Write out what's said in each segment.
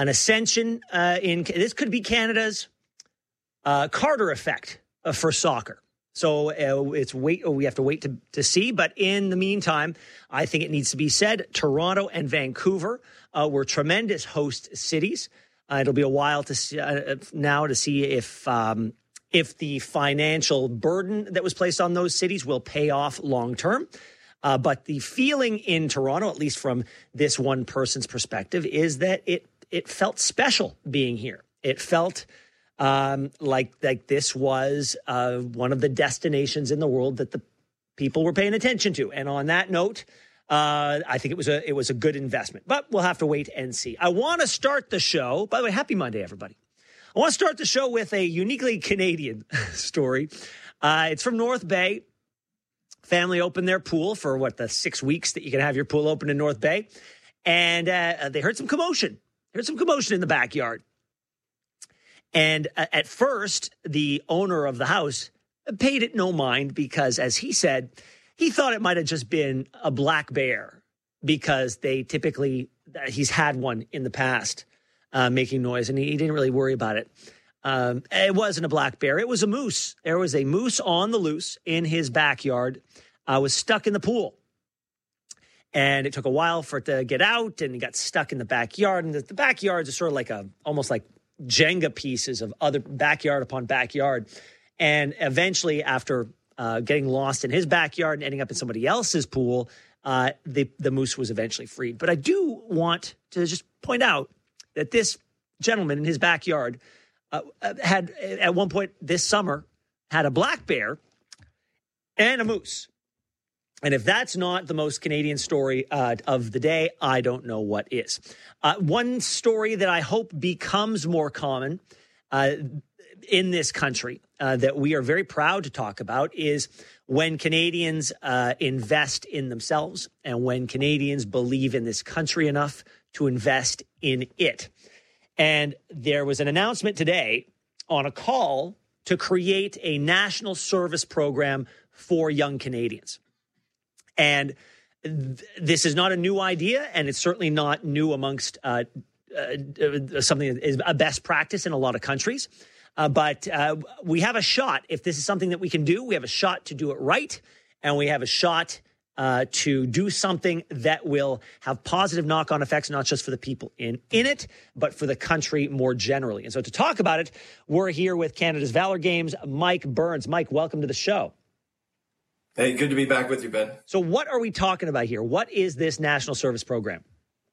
an ascension in this could be Canada's Carter effect for soccer. So we have to wait to see. But in the meantime, I think it needs to be said, Toronto and Vancouver were tremendous host cities. It'll be a while to see, now to see if the financial burden that was placed on those cities will pay off long term. But the feeling in Toronto, at least from this one person's perspective, is that it felt special being here. It felt like this was one of the destinations in the world that the people were paying attention to. And on that note, I think it was a good investment. But we'll have to wait and see. I want to start the show. By the way, happy Monday, everybody. I want to start the show with a uniquely Canadian story. It's from North Bay. Family opened their pool for, the 6 weeks that you can have your pool open in North Bay. And they heard some commotion. In the backyard. And at first, the owner of the house paid it no mind because, as he said, he thought it might have just been a black bear because he's had one in the past making noise, and he didn't really worry about it. It wasn't a black bear. It was a moose. There was a moose on the loose in his backyard. Was stuck in the pool. And it took a while for it to get out, and it got stuck in the backyard. And the backyards are sort of almost like Jenga pieces of other backyard upon backyard. And eventually, after getting lost in his backyard and ending up in somebody else's pool, the moose was eventually freed. But I do want to just point out that this gentleman in his backyard had, at one point this summer, had a black bear and a moose. And if that's not the most Canadian story of the day, I don't know what is. One story that I hope becomes more common in this country that we are very proud to talk about is when Canadians invest in themselves and when Canadians believe in this country enough to invest in it. And there was an announcement today on a call to create a national service program for young Canadians. And this is not a new idea, and it's certainly not new amongst something that is a best practice in a lot of countries. But we have a shot. If this is something that we can do, we have a shot to do it right, and we have a shot to do something that will have positive knock-on effects, not just for the people in it, but for the country more generally. And so to talk about it, we're here with Canada's Valor Games, Mike Burns. Mike, welcome to the show. Hey, good to be back with you, Ben. So what are we talking about here? What is this national service program?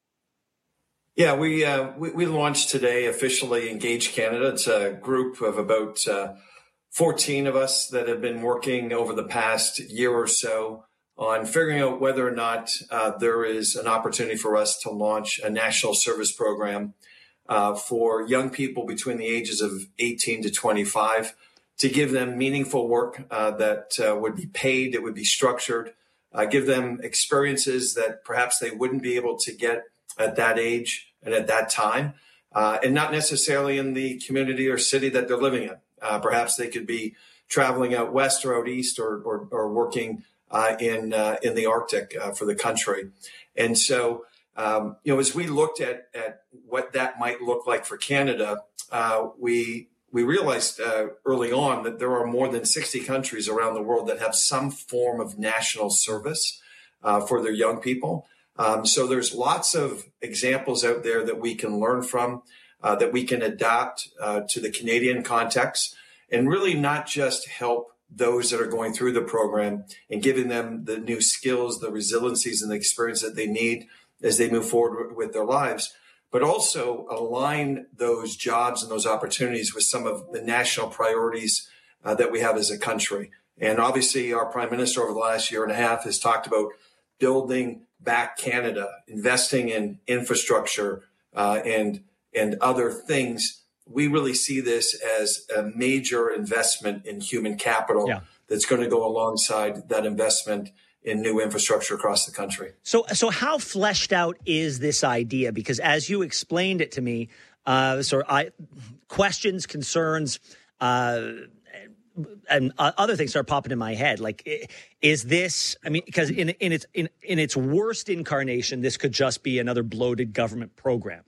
Yeah, we launched today officially Engage Canada. It's a group of about 14 of us that have been working over the past year or so on figuring out whether or not there is an opportunity for us to launch a national service program for young people between the ages of 18 to 25 to give them meaningful work that would be paid, it would be structured, give them experiences that perhaps they wouldn't be able to get at that age and at that time, and not necessarily in the community or city that they're living in. Perhaps they could be traveling out west or out east or working in the Arctic for the country. And so, as we looked at what that might look like for Canada, we realized early on that there are more than 60 countries around the world that have some form of national service for their young people. So there's lots of examples out there that we can learn from, that we can adapt to the Canadian context, and really not just help those that are going through the program and giving them the new skills, the resiliencies, and the experience that they need as they move forward with their lives, but also align those jobs and those opportunities with some of the national priorities that we have as a country. And obviously, our Prime Minister over the last year and a half has talked about building back Canada, investing in infrastructure and other things. We really see this as a major investment in human capital that's going to go alongside that investment in new infrastructure across the country. So how fleshed out is this idea? Because as you explained it to me, questions, concerns, and other things start popping in my head. Like, is this? I mean, because in its worst incarnation, this could just be another bloated government program.